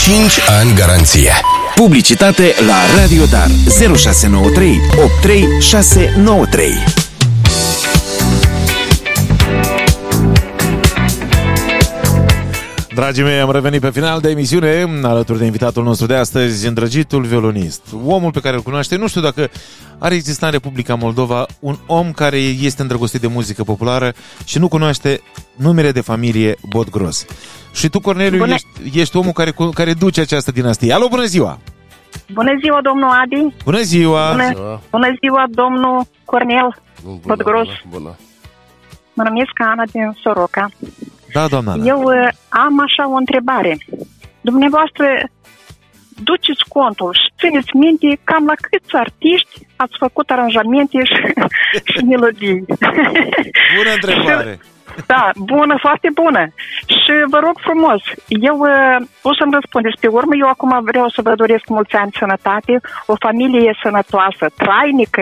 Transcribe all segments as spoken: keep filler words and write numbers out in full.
cinci ani garanție. Publicitate la Radio Dar zero șase nouă trei opt trei șase nouă trei. Dragii mei, am revenit pe final de emisiune alături de invitatul nostru de astăzi, îndrăgitul violonist. Omul pe care îl cunoaște, nu știu dacă ar exista în Republica Moldova un om care este îndrăgostit de muzică populară și nu cunoaște numele de familie Bodgros. Și tu, Corneliu, ești, ești omul care, care duce această dinastie. Alo, bună ziua! Bună ziua, domnul Adi! Bună ziua! Bună, bună ziua, domnul Cornel Bodgros! Bună, bună. Mă numesc Ana din Soroca. Da, doamna. Eu uh, am așa o întrebare. Dumneavoastră duceți contul și țineți minte cam la câți artiști ați făcut aranjamente și, și melodii. Bună întrebare! Da, bună, foarte bună. Și vă rog frumos, eu uh, o să-mi răspundeți pe urmă. Eu acum vreau să vă doresc mulți ani sănătate, o familie sănătoasă, trainică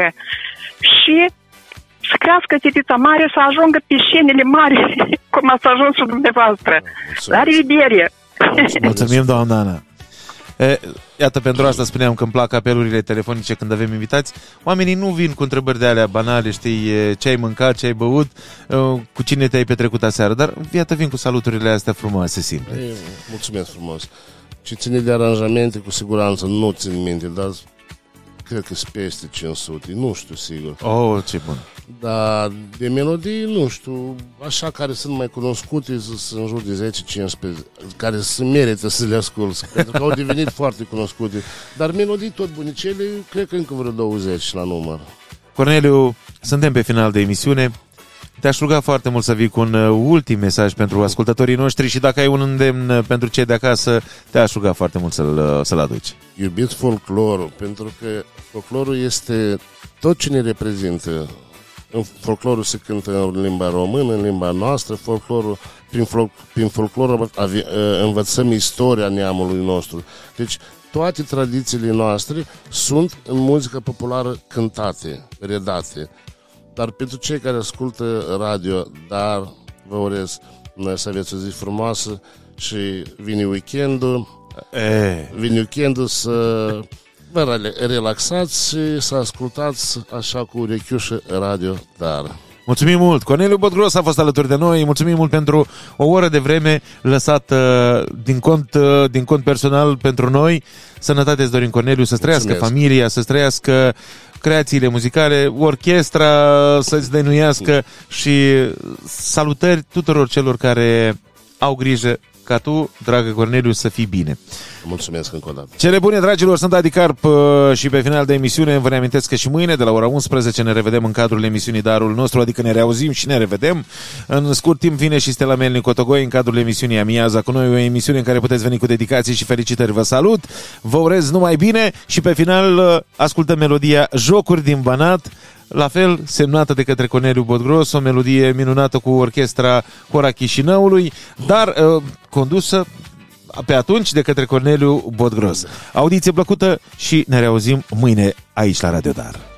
și să crească titița mare, să ajungă pe scenele mari, cum ați ajuns și dumneavoastră. La revedere! Mulțumim, doamna Ana. E, iată, pentru asta spuneam că îmi plac apelurile telefonice când avem invitați. Oamenii nu vin cu întrebări de alea banale, știi, ce ai mâncat, ce ai băut, cu cine te-ai petrecut aseară, dar iată, vin cu saluturile astea frumoase, simple. Ei, mulțumesc frumos. Ce ține de aranjamente, cu siguranță nu țin minte, dar cred că sunt peste cinci sute, nu știu sigur. Oh, ce bun. Dar de melodii, nu știu, așa care sunt mai cunoscute, sunt în jur de zece cincisprezece, care se merită să le ascult, pentru că au devenit foarte cunoscute. Dar melodii tot bunicele, cred că încă vreo douăzeci la număr. Corneliu, suntem pe final de emisiune. Te-aș ruga foarte mult să vii cu un ultim mesaj pentru ascultătorii noștri și dacă ai un îndemn pentru cei de acasă, te-aș ruga foarte mult să-l, să-l aduci. Iubiți folclorul, pentru că folclorul este tot ce ne reprezintă. În folclorul se cântă în limba română, în limba noastră, folclorul, prin, fol, prin folclor învățăm istoria neamului nostru. Deci toate tradițiile noastre sunt în muzică populară cântate, redate. Dar pentru cei care ascultă radio, dar vă urez să aveți o zi frumoasă și vine weekendul, e. vine weekendul să vă relaxați și să ascultați așa cu urechiușă Radio Dar. Mulțumim mult! Corneliu Bodgros a fost alături de noi. Mulțumim mult pentru o oră de vreme lăsată din cont, din cont personal pentru noi. Sănătate îți dorim, Corneliu, să-ți trăiască familia, să-ți trăiască creațiile muzicale, orchestra să-ți dăinuiască și salutări tuturor celor care au grijă ca tu, dragă Corneliu, să fii bine. Mulțumesc încă o dată. Cele bune, dragilor, sunt Adi Carp și pe final de emisiune vă reamintesc că și mâine de la ora unsprezece ne revedem în cadrul emisiunii Darul nostru, adică ne reauzim și ne revedem. În scurt timp vine și Stella Melnic Cotogoi în cadrul emisiunii Amiaza cu noi, o emisiune în care puteți veni cu dedicații și felicitări. Vă salut, vă urez numai bine și pe final ascultăm melodia Jocuri din Banat, la fel semnată de către Corneliu Bodgros, o melodie minunată cu orchestra Cora Chișinăului, dar uh, condusă pe atunci de către Corneliu Bodgros. Audiție plăcută și ne reauzim mâine aici la Radio Dar.